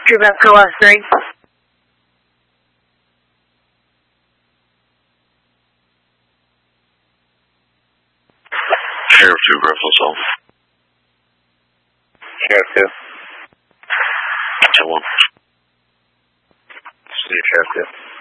Drew last 3. Sheriff 2, Griffiths home. Sheriff 2. 2-1. City Sheriff 2.